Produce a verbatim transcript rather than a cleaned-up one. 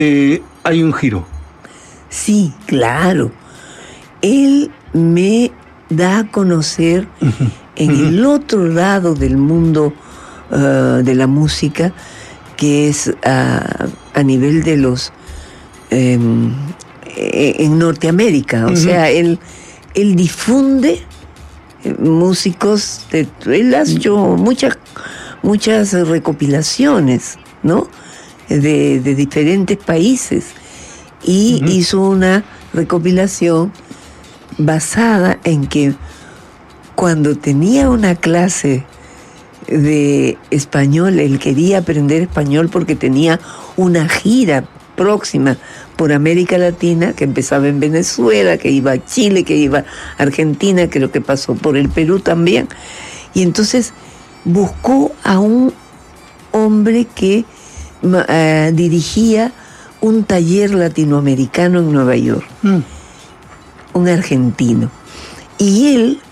eh, hay un giro. Sí, claro. Él me da a conocer uh-huh. en uh-huh. el otro lado del mundo uh, de la música, que es uh, a nivel de los... Eh, en Norteamérica. O uh-huh. sea, él, él difunde músicos, de, él ha hecho muchas, muchas recopilaciones, ¿no? De, de diferentes países. Y uh-huh. hizo una recopilación basada en que cuando tenía una clase de español, él quería aprender español porque tenía una gira próxima por América Latina, que empezaba en Venezuela, que iba a Chile, que iba a Argentina, creo que pasó por el Perú también. Y entonces buscó a un hombre que uh, dirigía un taller latinoamericano en Nueva York, mm. un argentino. Y él